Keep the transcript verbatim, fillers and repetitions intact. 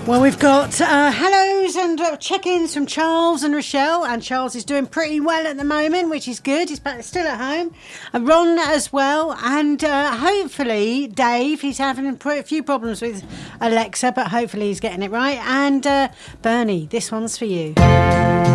Well, we've got uh, hellos and uh, check-ins from Charles and Rochelle, and Charles is doing pretty well at the moment, which is good. He's back, still at home. And Ron as well, and uh, hopefully Dave, he's having a few problems with Alexa, but hopefully he's getting it right. And uh, Bernie, this one's for you.